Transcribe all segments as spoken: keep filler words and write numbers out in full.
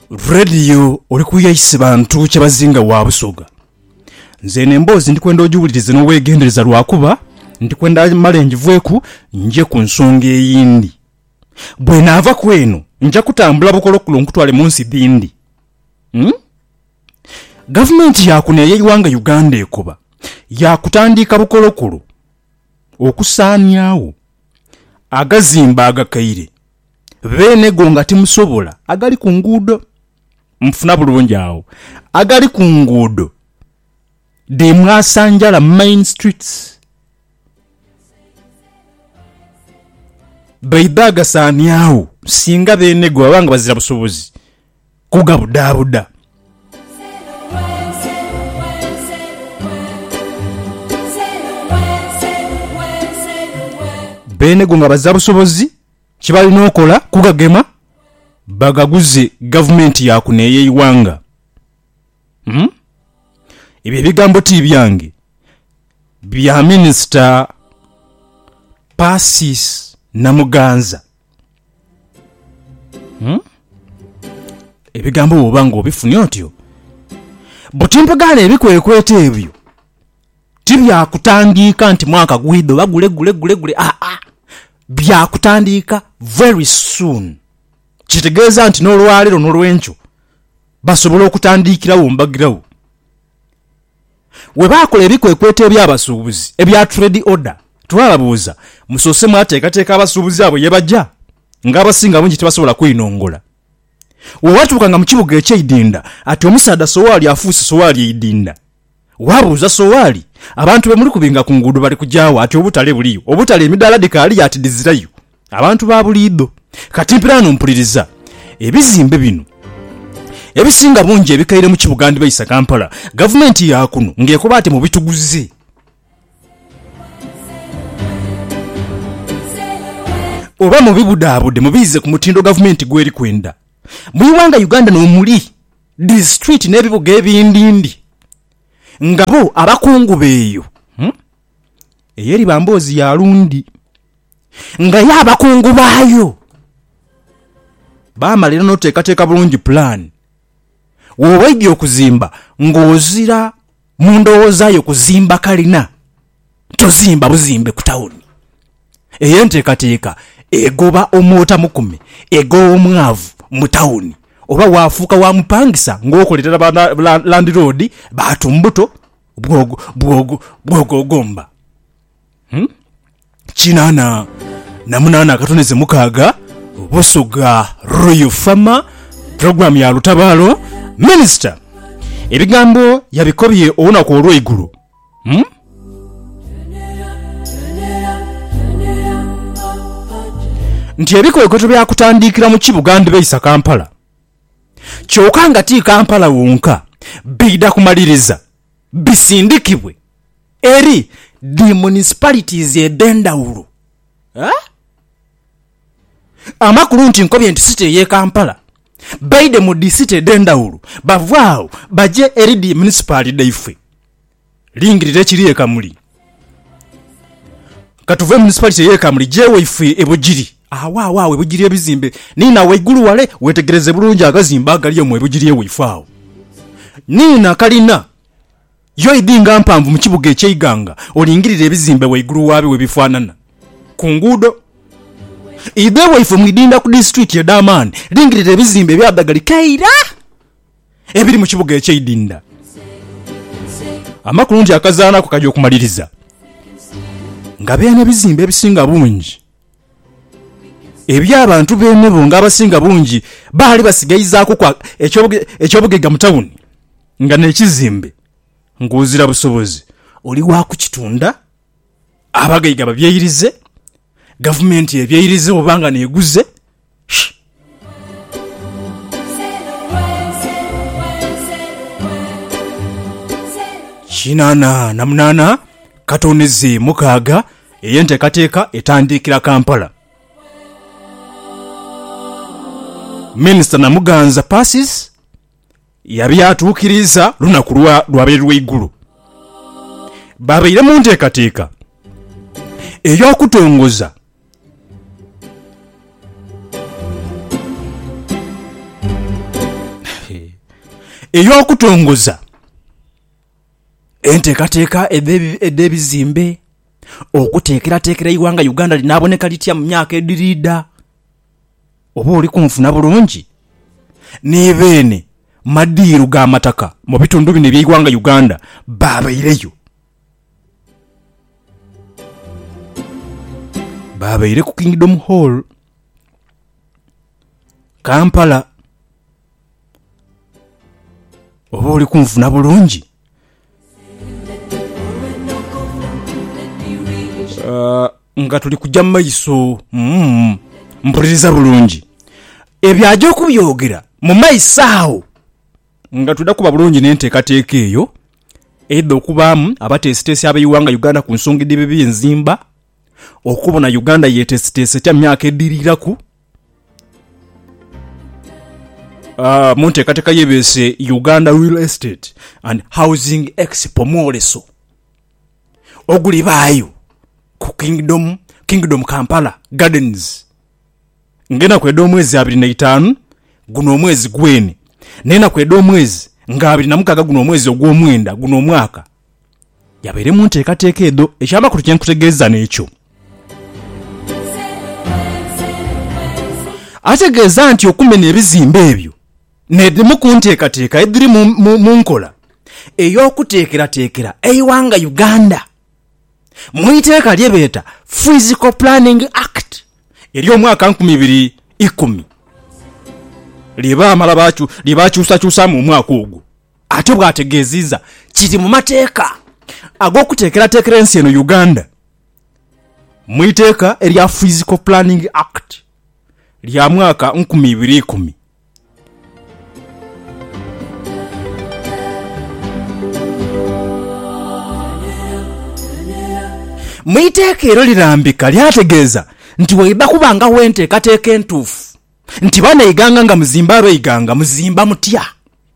radio oli kuyayise bantu kyabazinga wa Busoga. Nze nembozi ndikwenda ojuwulirize n'owegendereza lwakuba ndikwenda malenjivweku nje ku nsonga eyindi. Bwe naava kweno nja kutambula bukolokolo nkutwale munsi bindi. Hmm? Government yakuneye yiwanga Uganda ekoba yakutandika bukolokolo okusaanyawo agazimba agakaire bene gonga timusobola agali ku nguudo mfuna bulungi awo agali ku nguudo de mwasanjala main streets baibaga saanyawo singa bene go abanga bazira busobozi kugabudabuda. Bene gonga bazabusobozi kibali nokola kugagema bagaguze government yakuneye yiwanga. Hmm? Ibi bigambo ti byange bya minister Pasis Namuganza. Hmm? Ebigambo obango bifuni otyo butimpagana ebikwekwete ebyo tibya kutandika nti mwaka gwido bagule gule gule gule ah ah bya kutandika very soon. Kitegeeza nti n'olwalero n'olwencho basobola okutandikirawo mbagirawo. We bakola ebikwekwete ebyabasuubuzi ebya trade order twalabuuza musose mwateekateeka abasuubuzi abo yebajja ng'abasinga bungi tebasobola kwinongola. We watukanga mu kibuga eky'Idinda ati omusaada Sowali afuuse Sowali Idinda. Wabuuza Sowali abantu be muri kubinga ku nguudo bali kujaawo ati obutale buliyo obutale emidaala dikaali ati dizirayo abantu babuliido kati mpirano mpuliriza ebizimbe bino ebisinga bungi ebikaire mu kibuga ndi bayisa Kampala government yakuno ng'ekoba ati mu bituguze. Oba mu bibudaabude mubize ku mutindo government gweri kwenda mu yiwanga Uganda n'omuli district n'ebibuga ebindindi ngabo abakungu beeyo. Hmm? Eyeri bambozi ya lundi nga yabakungu baayo bamalira n'oteekateeka bulungi plan woweegi okuzimba ng'ozira mu ndowoozayo kuzimba kalina tozimba buzimbe ku tawuni ey'enteekateeka egoba omwota mukumi egoba omwavu mu tawuni oba waafuuka wa mupangisa ng'okoletera landlord baatu mbuto bwogo bwogo bwogo gomba. Hmm? Chinana namunana akatoneze mukaaga Busoga Royal Farmer program ya Lutabalo minister ebigambo yabikobye ona ko olw'eggulu. Hmm? Nti ebikwekoto byakutandikira mu kibuga ndi bayisa Kampala kyokka nga ti Kampala wonka bida kumaliriza bisindikibwe eri di municipalities edendawulo. Ha? Amakulu nti nkobye nti city ye Kampala baide mu di city edendawulo bavaawo baje eri di municipality daife lingirire kiriye Kamuli katuve municipality ye Kamuli jewe ife ebujiri awa awa ebujiri ebizimbe nina waigulu wale wetegereze bulungi agazimba agali mu ebujiri ewifaawo nina kalina yo idinga mpanvu mu kibuga eky'Iganga olingirire ebizimbe waigulu wabi we bifaanana ku nguudo idewe ife mwidinda ku district ya Daman lingirire ebizimbe byadagali kaira ebiri mu kibuga eky'Idinda. Amakulu nti akazaana ko kajja okumaliriza nga bene ebizimbe ebisinga bungi ebyabantu bene bo ng'abasinga bungi baali basigayizaako kwa ekyobugega mu tawuni nga n'ekizimbe ng'ozira busobozi oli wa kukitunda abagayiga babyeyirize government ebyeyirize obanga neeguze. Kinana namunana katoneze mukaaga ey'enteekateeka etandikira Kampala. Minister Namuganza Pasis yabyatuukiriza lunaku lwabeere lw'eggulu babeire mu nteekateeka ey'okutongoza ey'okutongoza enteekateeka ed'ebizimbe okuteekerateekera iwanga Uganda linaaboneka litya mu myaka ediriida oba oli kunfuna bulungi n'ebeene madiiru g'amataka mu bitundu bino eby'iwanga Uganda baabaireyo baabaire ku Kingdom Hall Kampala oba oli kunfuna bulungi uh, nga tuli kujja mu maiso mm, mpuliriza bulungi ebyajja okubyogera mu maiso awo nga tudda kuba bulungi n'enteekateeka eyo edda okubaamu abateesiteesi ab'eiwanga Uganda ku nsonga edibe by'enzimba okubona Uganda yeteesiteese tya myaka eddiriraku uh, mu nteekateeka yebeese Uganda Real Estate and Housing Expo mwoleso oguli baayo ku Kingdom Kingdom Kampala Gardens ngena kwedda omwezi abiri na itaano guno omwezi gwene nena kwedda omwezi nga abiri na mukaaga guno omwezi ogw'omwenda guno omwaka yabeere mu nteekateeka edo ekyamakulu kye nkutegeeza n'ekyo ategeeza nti okumenya ebizimbe ebyo n'edimu ku nteekateeka ediri mu nkola ey'okuteekerateekera eiwanga Uganda mu iteeka lyebeeta Physical Planning Act ery'omwaka nkumi bbiri ikumi liba amala bacu libakyusakyusa mu mwaka ogwo ate bw'ategeezizza kiri mu mateeka ag'okuteekerateekera ensi eno Uganda mu iteeka erya Physical Planning Act lya mwaka nkumi bbiri ikumi mu iteeka ero lirambika lyategeeza nti weba kubanga wenteekateeka entuufu nti banayiganga nga muzimba abeeyiganga muzimba mutya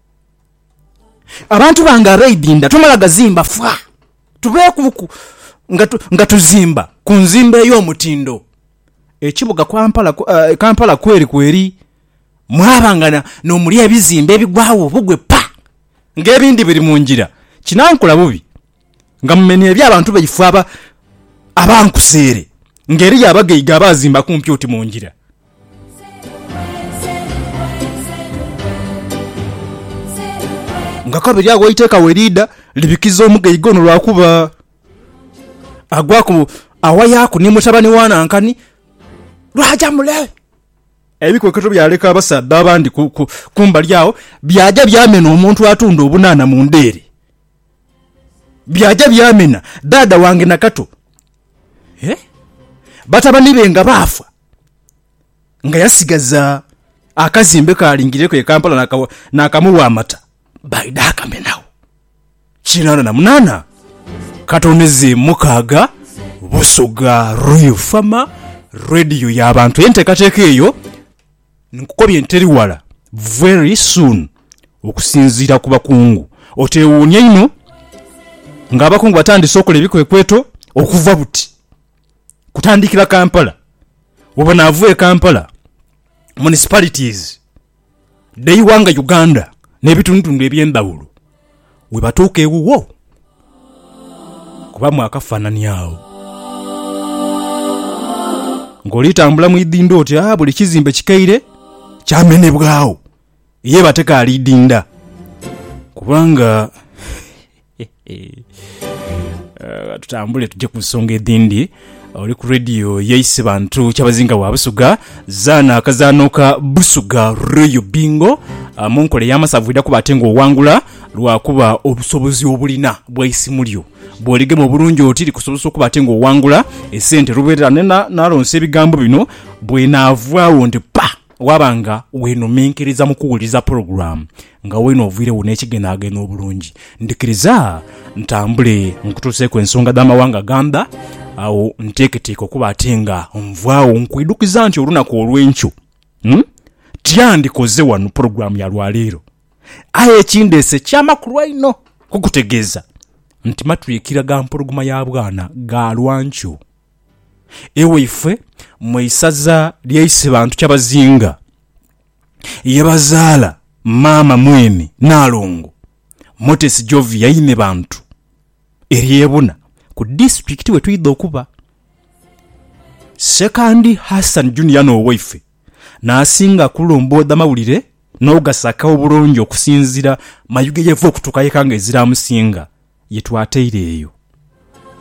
abantu bange abeeyidinda tumala gazimba fwa tubeekuku nga, tu, nga tuzimba ku nzimba ey'omutindo ekibuga Kampala, uh, Kampala kweri kweri mwabanga n'omuli ebizimba ebigwawo obugwe pa ng'ebindi biri mu njira kinankola bubi nga mumenya eby'abantu baifu aba abankuseere ngeri yabageyiga abazimba kompyuti mu njira nga kabiri ago iteeka werida libikiza omugeyiga ono lwakuba agwaku awayaku ni mutabani wanankani lwaja mule ebikweketo byaleka abasadde abandi kumbali awo byaja byamena omuntu atunda obunaana mu ndeere byaja byamena dada wange nakato eh batabani benga bafa nga yasigaza akazimbe kalingireko e Kampala naka nakamuwa amata baida kamenawo kinana na munana katoneze mukaga busuga Royal Farmer radio y'abantu enteekateeka eyo nkukobye nteri wala very soon okusinziira ku bakungu otewuunye ino ng'abakungu batandise okola ebikwekweto okuva buti kutandikira Kampala oba naavuye Kampala municipalities deiwanga Uganda n'ebitundu eby'endawulo we batuuka ewuwo kuba mwakafaanani awo ng'olitambula mu idinda oti ah buli kizimbe kikaire kyamenebwawo ye bateka alidinda kubanga uh, tutambule tujje ku nsonga edindi oli ku radio yeise bantu kyabazinga wa Busuga zana akazanoka Busuga Royal Bingo amunkole yamasavuida kuba atengo wangula lwakuba obusobozi obulina bwaisimulyo bwolige mu bulungi otiri kusoboza kuba atengo wangula esente rubeera nena nalonse ebigambo bino bwenavaawo ndi pa wabanga weno menkeriza mu kuwuliza program nga weno ovire wona ekigenda agenda obulungi ndikiriza ntambule nkutuuse ku ensonga d'amawanga ganda awo nteeketeeka okuba atenga onvaawo nkwidukiza nti olunaku olw'enkyo hmm? tyandikoze wano program ya lwaleero aye ekindeese kyamakulu ino kukutegeeza nti matwikira ga mpologoma ya bwana ga lwankyo ewe ife mwisaza lyaise bantu kyabazinga yebazaala Mama Mwene Nalongo Motesi Jovi yayime bantu eriyebuna ku district we tuyidde okuba. Sekandi Hassan Junior no waife n'asinga kulomboda mawulire n'ogasaka obulungi okusinzira mayuge yevo kutuka yekanga eziramusinga yetwateire eyo.